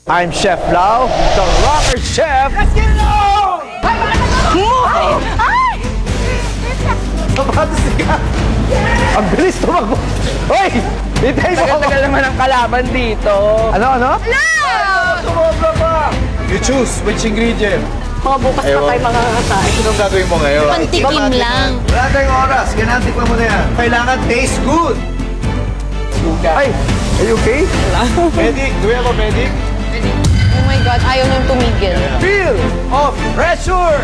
I'm Chef Lau, the rocker chef. Let's get it on! Ay! Kapatas ka! Ang bilis tumakbo! Hoy! Hintay mo ako! Tagal naman ang kalaban dito. Ano? Sumobra pa. You choose which ingredient. Mga bukas pa tayo makakakain. Anong gagawin mo ngayon? Pantikim lang. Wala tayong oras. Kinantik mo na yan. Kailangan taste good. Ay! Are you okay? Medic? Do we have a medic? Oh my God, ayaw nang tumigil. Feel of pressure!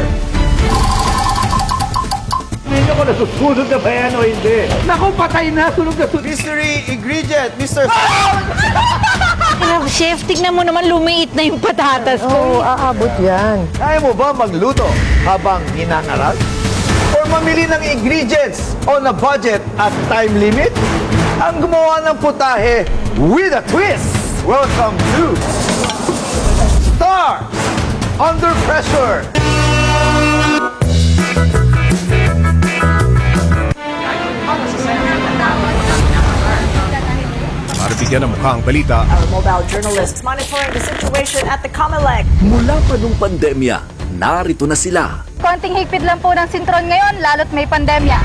Hindi nyo ko nasusunod na ba yan o hindi? Naku, patay na! Sunog na sunog! Mystery ingredient, Mr. Ah, chef, tignan mo naman lumiit na yung patatas ko. Oo, aabot yan. Kaya mo ba magluto habang hinangarag? Or mamili ng ingredients on a budget at time limit? Ang gumawa ng putahe with a twist! Welcome to Star Under Pressure! Para bigyan ng mukha ang balita, Our mobile journalists monitoring the situation at the Comelec. Mula pa nung pandemya, narito na sila. Konting higpit lang po ng sintron ngayon, lalo't may pandemya.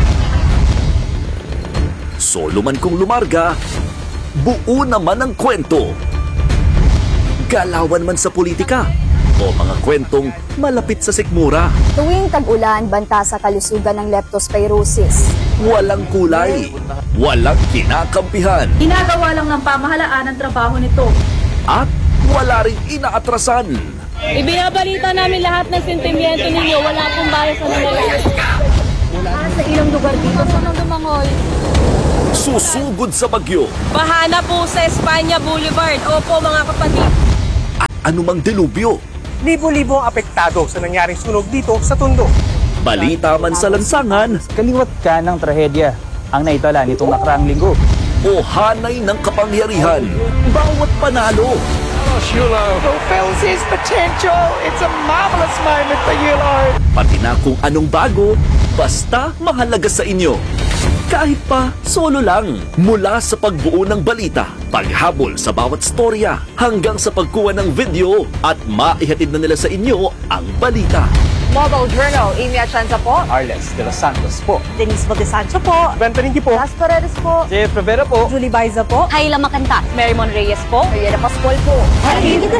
Solo man kung lumarga, buo naman ang kwento. Galawan man sa politika, o mga kwentong malapit sa sikmura. Tuwing tag-ulan, banta sa kalusugan ng leptospirosis. Walang kulay, walang kinakampihan, Ginagawa lang ng pamahalaan ang trabaho nito. at wala ring inaatrasan. Ibinabalita namin lahat ng sentimiento ninyo. Wala akong bias sa nangyayari. Sa ilang lugar dito, sa Dumangoy. Susugod sa bagyo, Bahana po sa Espanya Boulevard. Opo mga kapatid. at anumang delubyo. Libo-libo ang apektado sa nangyaring sunog dito sa Tondo. Balita man sa lansangan, Kaliwat ka ng trahedya ang naitala nitong nakaraang linggo. o hanay ng kapangyarihan. Bawat panalo, Fulfills his potential. It's a marvelous moment for you, Lord. pati na kung anong bago, basta mahalaga sa inyo. Kahit pa solo lang. Mula sa pagbuo ng balita, paghabol sa bawat storya, hanggang sa pagkuha ng video at maihatid na nila sa inyo ang balita. Mobile Journal, Amy Atienza po. Arles de los Santos po. Denise Valdesancho po. Bento rin po. Las Paredes po. Jeff Rivera po. Julie Baiza po. Hayla Makanta. Mary Mon Reyes po. Mariana Pascual po.